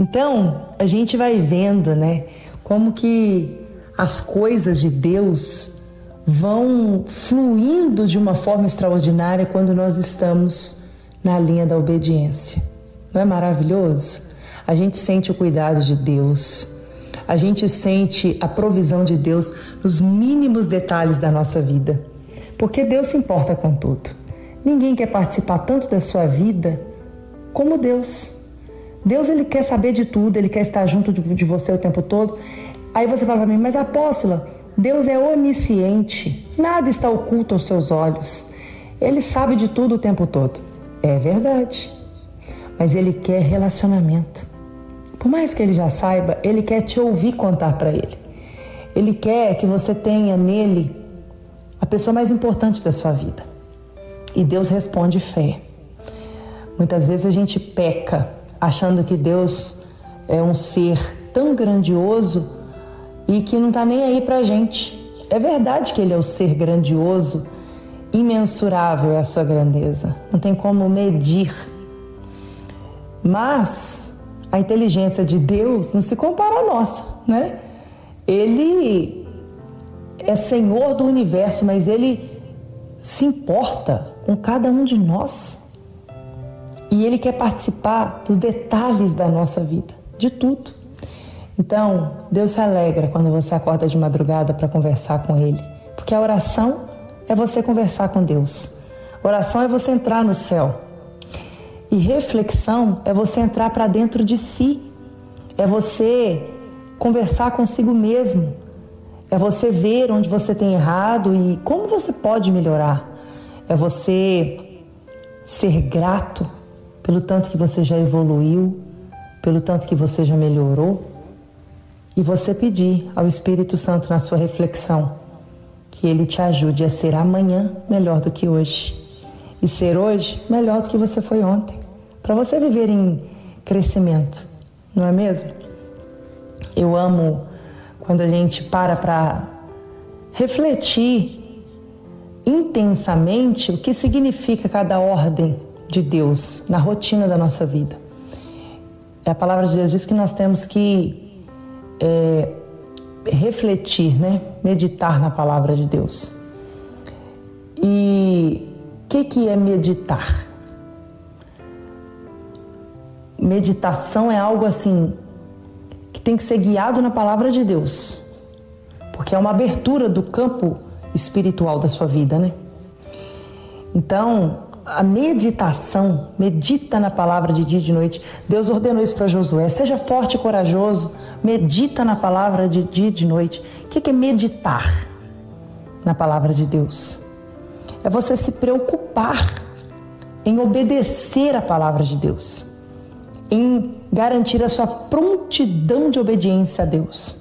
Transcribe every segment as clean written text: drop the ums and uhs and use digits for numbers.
Então, a gente vai vendo, né, como que as coisas de Deus vão fluindo de uma forma extraordinária quando nós estamos na linha da obediência. Não é maravilhoso? A gente sente o cuidado de Deus, a gente sente a provisão de Deus nos mínimos detalhes da nossa vida, porque Deus se importa com tudo. Ninguém quer participar tanto da sua vida como Deus. Deus, Ele quer saber de tudo, Ele quer estar junto de você o tempo todo. Aí você fala para mim, mas apóstola, Deus é onisciente, nada está oculto aos seus olhos. Ele sabe de tudo o tempo todo. É verdade, mas Ele quer relacionamento. Por mais que Ele já saiba, Ele quer te ouvir contar para Ele. Ele quer que você tenha nele a pessoa mais importante da sua vida. E Deus responde fé. Muitas vezes a gente peca achando que Deus é um ser tão grandioso e que não está nem aí para a gente. É verdade que Ele é o ser grandioso, imensurável é a sua grandeza, não tem como medir. Mas a inteligência de Deus não se compara à nossa, né? Ele é Senhor do universo, mas Ele se importa com cada um de nós. E Ele quer participar dos detalhes da nossa vida, de tudo. Então, Deus se alegra quando você acorda de madrugada para conversar com Ele. Porque a oração é você conversar com Deus. Oração é você entrar no céu. E reflexão é você entrar para dentro de si. É você conversar consigo mesmo. É você ver onde você tem errado e como você pode melhorar. É você ser grato pelo tanto que você já evoluiu, pelo tanto que você já melhorou. E você pedir ao Espírito Santo na sua reflexão que Ele te ajude a ser amanhã melhor do que hoje. E ser hoje melhor do que você foi ontem. Para você viver em crescimento, não é mesmo? Eu amo quando a gente para refletir intensamente o que significa cada ordem de Deus na rotina da nossa vida. A palavra de Deus diz que nós temos que refletir, né? Meditar na palavra de Deus. E o que é meditar? Meditação é algo assim que tem que ser guiado na palavra de Deus, porque é uma abertura do campo espiritual da sua vida, né? Então, a meditação, medita na palavra de dia e de noite. Deus ordenou isso para Josué: seja forte e corajoso, medita na palavra de dia e de noite. O que é meditar na palavra de Deus? É você se preocupar em obedecer a palavra de Deus, em garantir a sua prontidão de obediência a Deus.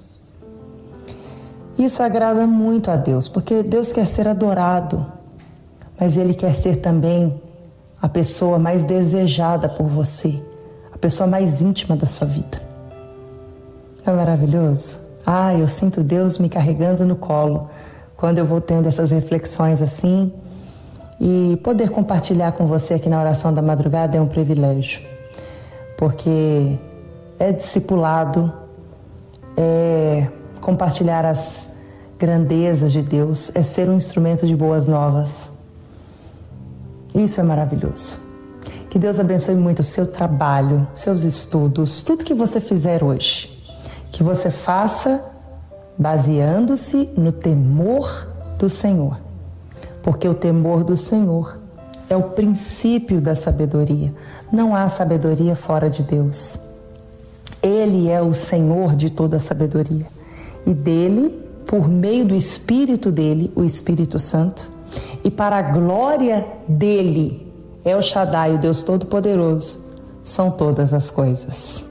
Isso agrada muito a Deus, porque Deus quer ser adorado, mas Ele quer ser também a pessoa mais desejada por você, a pessoa mais íntima da sua vida. Não é maravilhoso? Eu sinto Deus me carregando no colo quando eu vou tendo essas reflexões assim, e poder compartilhar com você aqui na oração da madrugada é um privilégio, porque é discipulado, é compartilhar as grandezas de Deus, é ser um instrumento de boas novas. Isso é maravilhoso. Que Deus abençoe muito o seu trabalho, seus estudos, tudo que você fizer hoje. Que você faça baseando-se no temor do Senhor. Porque o temor do Senhor é o princípio da sabedoria. Não há sabedoria fora de Deus. Ele é o Senhor de toda a sabedoria. E dele, por meio do Espírito dele, o Espírito Santo, e para a glória dele, El Shaddai, o Deus Todo-Poderoso, são todas as coisas.